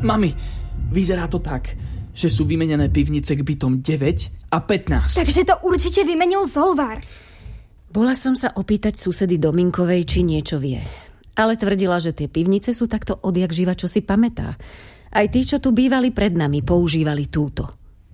Mami, vyzerá to tak, že sú vymenené pivnice k bytom 9 a 15. Takže to určite vymenil Zolvar. Bola som sa opýtať susedy Dominkovej, či niečo vie. Ale tvrdila, že tie pivnice sú takto odjak živa, čo si pamätá. Aj tí, čo tu bývali pred nami, používali túto.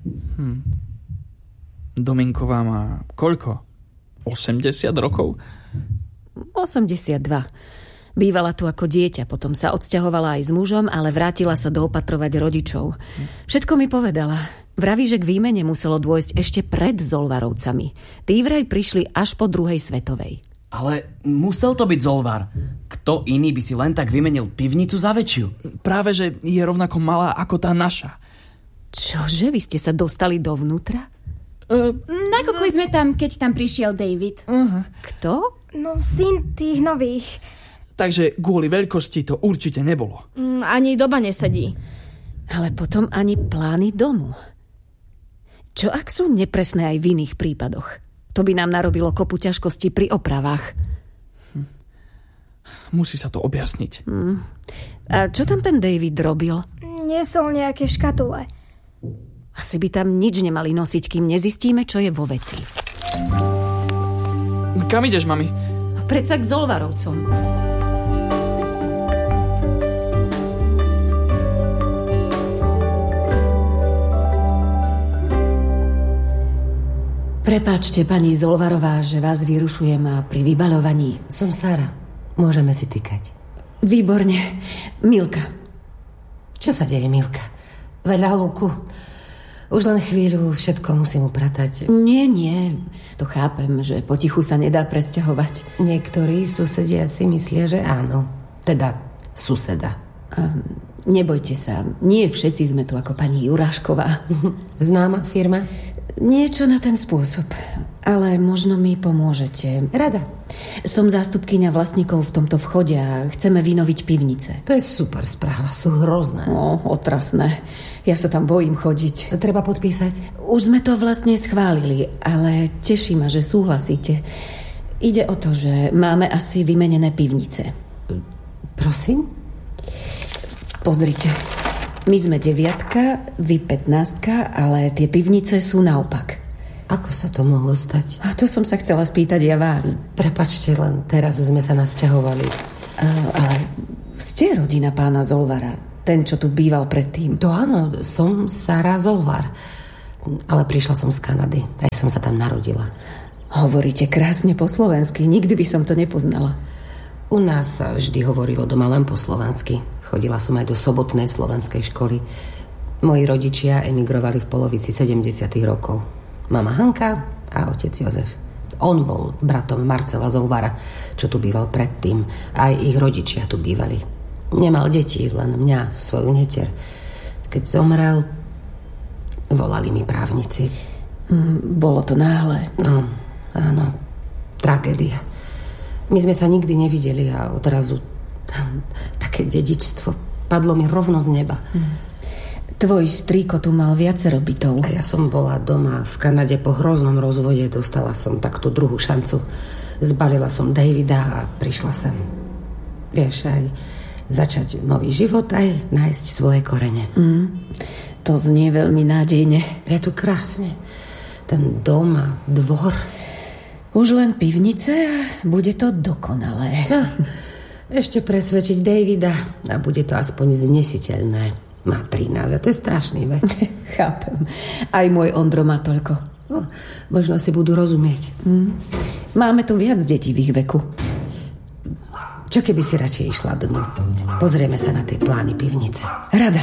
Dominková má koľko? 80 rokov? 82. Bývala tu ako dieťa, potom sa odsťahovala aj s mužom, ale vrátila sa doopatrovať rodičov. Všetko mi povedala. Vraví, že k výmene muselo dôjsť ešte pred Zolvarovcami. Tí vraj prišli až po druhej svetovej. Ale musel to byť Zolvar. Kto iný by si len tak vymenil pivnicu za väčšiu? Práve, že je rovnako malá ako tá naša. Čože? Vy ste sa dostali dovnútra? Nakúkli sme tam, keď tam prišiel David. Kto? No, syn tých nových. Takže kvôli veľkosti to určite nebolo. Ani doba nesedí. Ale potom ani plány domu. Čo ak sú nepresné aj v iných prípadoch? To by nám narobilo kopu ťažkostí pri opravách. Musí sa to objasniť. A čo tam ten David robil? Niesol nejaké škatule. Asi by tam nič nemali nosiť, kým nezistíme, čo je vo veci. Kam ideš, mami? Predsa k Zolvarovcom. Prepáčte, pani Zolvarová, že vás vyrušujem pri vybaľovaní. Som Sára. Môžeme si tykať. Výborne. Milka. Čo sa deje, Milka? Vedľa lúku. Už len chvíľu všetko musím upratať. Nie. To chápem, že potichu sa nedá presťahovať. Niektorí susedia si myslia, že áno. Teda suseda. Nebojte sa. Nie všetci sme tu ako pani Jurášková. Známa firma? Niečo na ten spôsob. Ale možno mi pomôžete. Rada. Som zástupkyňa vlastníkov v tomto vchode a chceme vynoviť pivnice. To je super správa. Sú hrozné. Otrasné. Ja sa tam bojím chodiť. Treba podpísať? Už sme to vlastne schválili, ale teší ma, že súhlasíte. Ide o to, že máme asi vymenené pivnice. Prosím? Pozrite. My sme 9, vy 15, ale tie pivnice sú naopak. Ako sa to mohlo stať? A to som sa chcela spýtať ja vás. Prepačte, len teraz sme sa nasťahovali. Ale ste rodina pána Zolvara, ten, čo tu býval predtým. To áno, som Sára Zolvar. Ale prišla som z Kanady. Aj som sa tam narodila. Hovoríte krásne po slovensky, nikdy by som to nepoznala. U nás sa vždy hovorilo doma len po slovensky. Chodila som aj do sobotnej slovenskej školy. Moji rodičia emigrovali v polovici 70. rokov. Mama Hanka a otec Jozef. On bol bratom Marcela Zolvara, čo tu býval predtým. Aj ich rodičia tu bývali. Nemal deti, len mňa, svoju netier. Keď zomrel, volali mi právnici. Bolo to náhle. No, áno. Tragédia. My sme sa nikdy nevideli a odrazu také dedičstvo padlo mi rovno z neba. Tvoj strýko tu mal viacero bytov. A ja som bola doma v Kanade po hroznom rozvode. Dostala som takto druhú šancu. Zbalila som Davida a prišla sem. Vieš, aj začať nový život, aj nájsť svoje korene. To znie veľmi nádejne. Je tu krásne. Ten dom a dvor. Už len pivnice a bude to dokonalé. No, ešte presvedčiť Davida a bude to aspoň znesiteľné. Má 13 a to je strašný vek. Chápem. Aj môj Ondro má toľko. No, možno si budú rozumieť. Máme tu viac detí v ich veku. Čo keby si radšej išla do ňu? Pozrieme sa na tie plány pivnice. Rada.